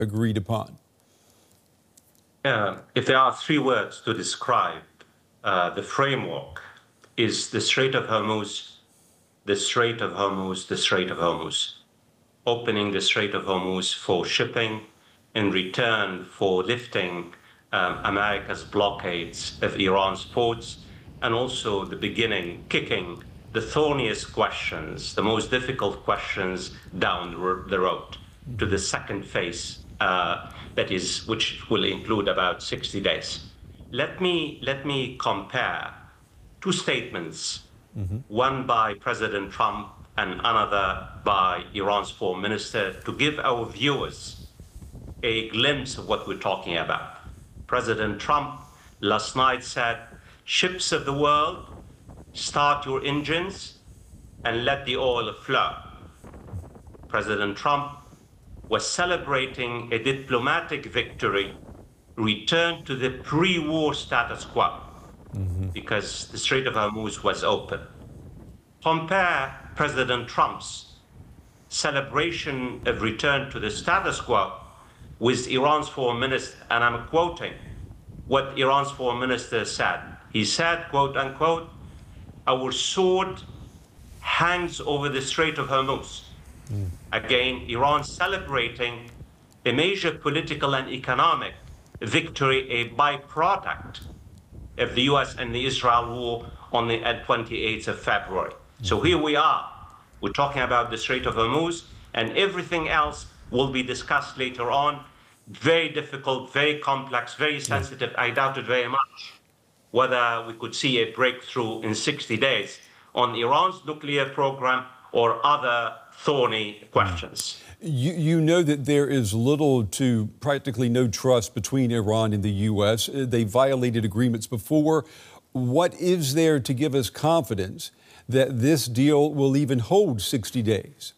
agreed upon? If there are three words to describe the framework, is the Strait of Hormuz, the Strait of Hormuz, the Strait of Hormuz. Opening the Strait of Hormuz for shipping in return for lifting America's blockades of Iran's ports, and also the beginning, kicking the thorniest questions, the most difficult questions down the road to the second phase, which will include about 60 days. Let me compare two statements, one by President Trump and another by Iran's foreign minister, to give our viewers a glimpse of what we're talking about. President Trump last night said, "Ships of the world, start your engines and let the oil flow." President Trump was celebrating a diplomatic victory, returned to the pre-war status quo, because the Strait of Hormuz was open. Compare President Trump's celebration of return to the status quo with Iran's foreign minister, and I'm quoting what Iran's foreign minister said. He said, quote unquote, "Our sword hangs over the Strait of Hormuz." Again, Iran celebrating a major political and economic victory, a byproduct of the US and the Israel war on the 28th of February. So here we are. We're talking about the Strait of Hormuz, and everything else will be discussed later on. Very difficult, very complex, very sensitive. I doubt it very much whether we could see a breakthrough in 60 days on Iran's nuclear program or other thorny questions. You know that there is little to practically no trust between Iran and the U.S. They violated agreements before. What is there to give us confidence that this deal will even hold 60 days?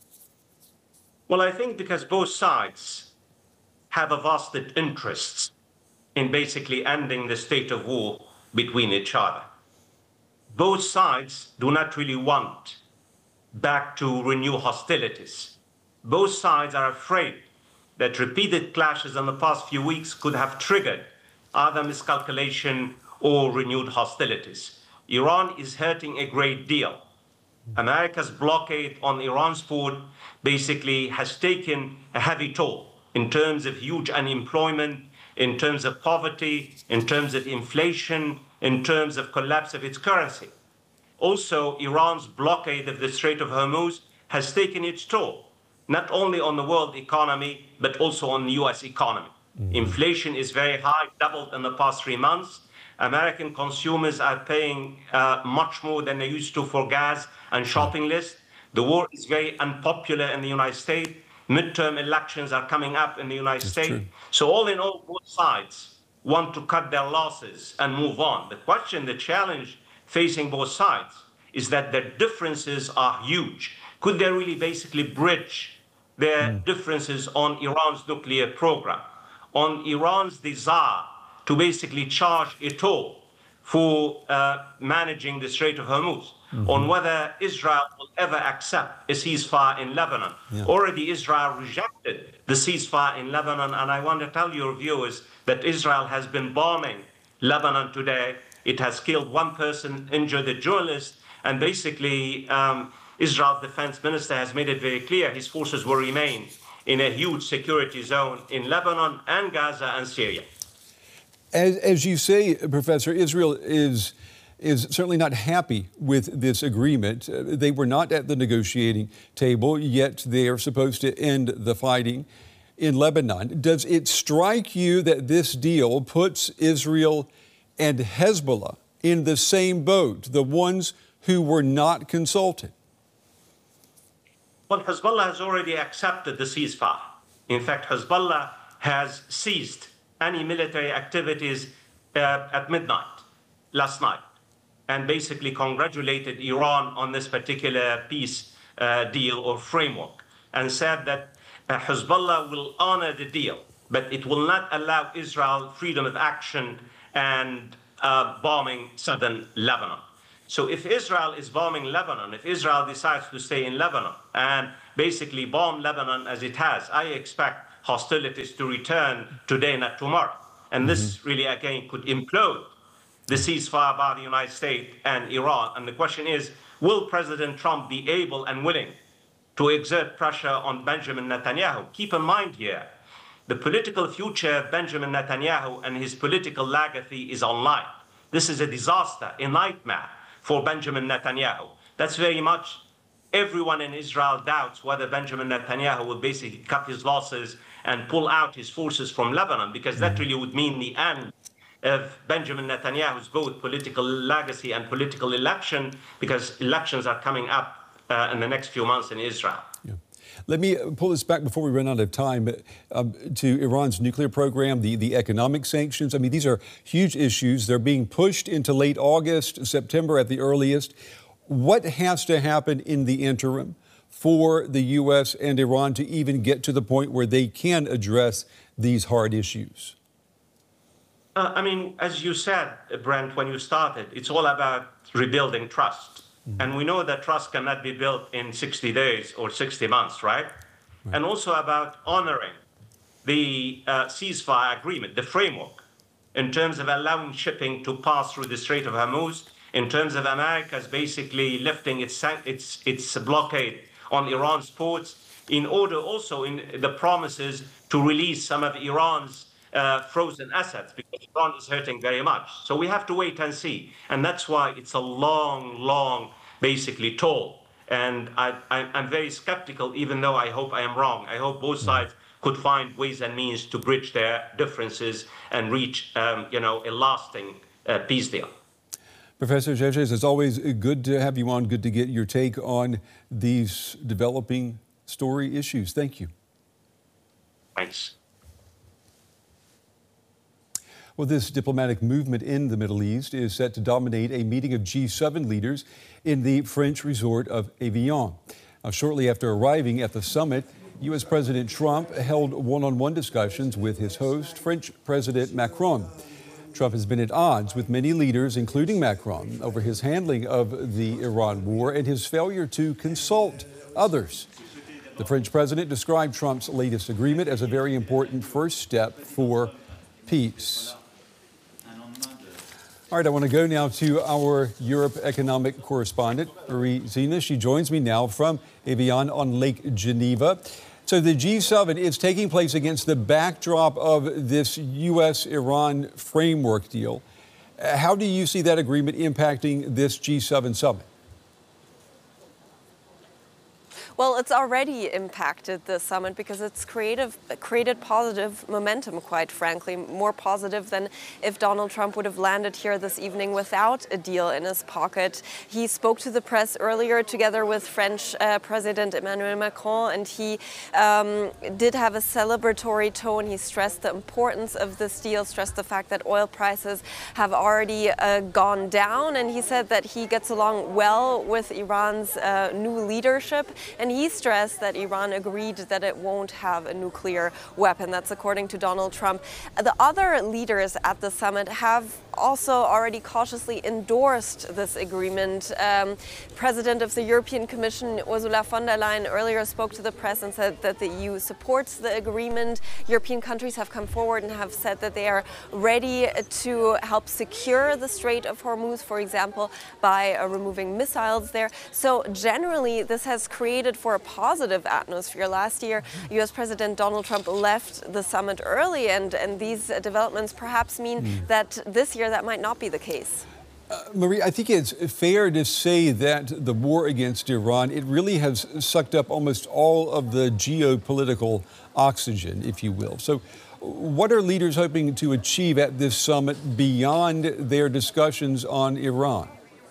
Well, I think because both sides have a vested interests in basically ending the state of war between each other. Both sides do not really want back to renew hostilities. Both sides are afraid that repeated clashes in the past few weeks could have triggered either miscalculation or renewed hostilities. Iran is hurting a great deal. America's blockade on Iran's port basically has taken a heavy toll in terms of huge unemployment, in terms of poverty, in terms of inflation, in terms of collapse of its currency. Also, Iran's blockade of the Strait of Hormuz has taken its toll, not only on the world economy, but also on the US economy. Inflation is very high, doubled in the past 3 months. American consumers are paying much more than they used to for gas and shopping lists. The war is very unpopular in the United States. Midterm elections are coming up in the United States. True. So all in all, both sides want to cut their losses and move on. The question, the challenge facing both sides is that their differences are huge. Could they really basically bridge their differences on Iran's nuclear program, on Iran's desire to basically charge a toll for managing the Strait of Hormuz, on whether Israel will ever accept a ceasefire in Lebanon? Already Israel rejected the ceasefire in Lebanon, and I want to tell your viewers that Israel has been bombing Lebanon today. It has killed one person, injured a journalist, and basically Israel's defense minister has made it very clear his forces will remain in a huge security zone in Lebanon and Gaza and Syria. As you say, Professor, Israel is certainly not happy with this agreement. They were not at the negotiating table, yet they are supposed to end the fighting in Lebanon. Does it strike you that this deal puts Israel and Hezbollah in the same boat, the ones who were not consulted? Well, Hezbollah has already accepted the ceasefire. In fact, Hezbollah has ceased any military activities at midnight last night, and basically congratulated Iran on this particular peace deal or framework, and said that Hezbollah will honor the deal, but it will not allow Israel freedom of action and bombing southern Lebanon. So if Israel is bombing Lebanon, if Israel decides to stay in Lebanon and basically bomb Lebanon as it has, I expect hostilities to return today, not tomorrow. And this really, again, could implode the ceasefire by the United States and Iran. And the question is, will President Trump be able and willing to exert pressure on Benjamin Netanyahu? Keep in mind here, the political future of Benjamin Netanyahu and his political legacy is online. This is a disaster, a nightmare for Benjamin Netanyahu. That's very much everyone in Israel doubts whether Benjamin Netanyahu will basically cut his losses and pull out his forces from Lebanon, because that really would mean the end of Benjamin Netanyahu's both political legacy and political election, because elections are coming up in the next few months in Israel. Yeah. Let me pull this back before we run out of time to Iran's nuclear program, the economic sanctions. I mean, these are huge issues. They're being pushed into late August, September at the earliest. What has to happen in the interim for the U.S. and Iran to even get to the point where they can address these hard issues? I mean, as you said, Brent, when you started, it's all about rebuilding trust. And we know that trust cannot be built in 60 days or 60 months, right? And also about honoring the ceasefire agreement, the framework, in terms of allowing shipping to pass through the Strait of Hormuz, in terms of America's basically lifting its blockade on Iran's ports, in order also in the promises to release some of Iran's frozen assets, because Iran is hurting very much. So we have to wait and see. And that's why it's a long, basically toll. And I'm very skeptical, even though I hope I am wrong. I hope both sides could find ways and means to bridge their differences and reach, a lasting peace deal. Professor Gerges, it's always good to have you on, good to get your take on these developing story issues. Thank you. Thanks. Well, this diplomatic movement in the Middle East is set to dominate a meeting of G7 leaders in the French resort of Evian. Now, shortly after arriving at the summit, U.S. President Trump held one-on-one discussions with his host, French President Macron. Trump has been at odds with many leaders, including Macron, over his handling of the Iran war and his failure to consult others. The French president described Trump's latest agreement as a very important first step for peace. All right, I want to go now to our Europe economic correspondent, Marie Zina. She joins me now from Evian on Lake Geneva. So the G7 is taking place against the backdrop of this U.S.-Iran framework deal. How do you see that agreement impacting this G7 summit? Well, it's already impacted the summit because it's created positive momentum, quite frankly, more positive than if Donald Trump would have landed here this evening without a deal in his pocket. He spoke to the press earlier together with French President Emmanuel Macron, and he did have a celebratory tone. He stressed the importance of this deal, stressed the fact that oil prices have already gone down, and he said that he gets along well with Iran's new leadership. And he stressed that Iran agreed that it won't have a nuclear weapon. That's according to Donald Trump. The other leaders at the summit have also already cautiously endorsed this agreement. President of the European Commission, Ursula von der Leyen, earlier spoke to the press and said that the EU supports the agreement. European countries have come forward and have said that they are ready to help secure the Strait of Hormuz, for example, by removing missiles there. So generally, this has created for a positive atmosphere. Last year, U.S. President Donald Trump left the summit early, and these developments perhaps mean that this year that might not be the case. Marie, I think it's fair to say that the war against Iran, it really has sucked up almost all of the geopolitical oxygen, if you will. So what are leaders hoping to achieve at this summit beyond their discussions on Iran?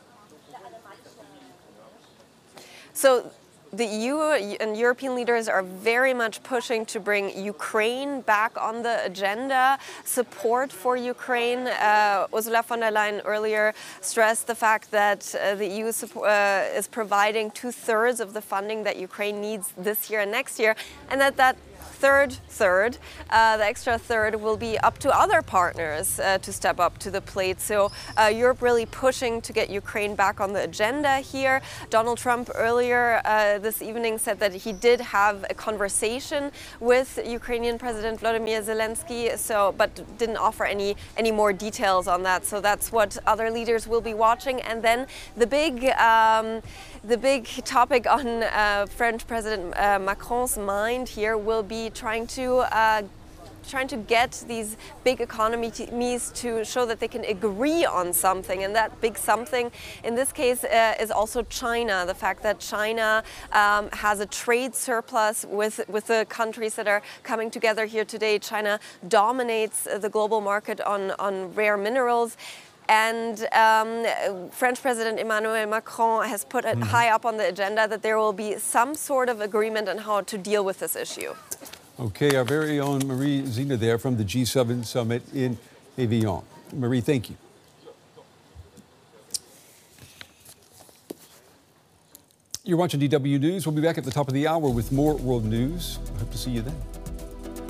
So the EU and European leaders are very much pushing to bring Ukraine back on the agenda, support for Ukraine. Ursula von der Leyen earlier stressed the fact that the EU is providing 2/3 of the funding that Ukraine needs this year and next year, and that third, the extra third will be up to other partners to step up to the plate. So Europe really pushing to get Ukraine back on the agenda here. Donald Trump earlier this evening said that he did have a conversation with Ukrainian President Volodymyr Zelensky, but didn't offer any more details on that. So that's what other leaders will be watching. And then the big topic on French President Macron's mind here will be trying to get these big economies to show that they can agree on something. And that big something in this case is also China. The fact that China has a trade surplus with the countries that are coming together here today. China dominates the global market on rare minerals. And French President Emmanuel Macron has put it high up on the agenda that there will be some sort of agreement on how to deal with this issue. Okay, our very own Marie Zina there from the G7 summit in Evian. Marie, thank you. You're watching DW News. We'll be back at the top of the hour with more world news. I hope to see you then.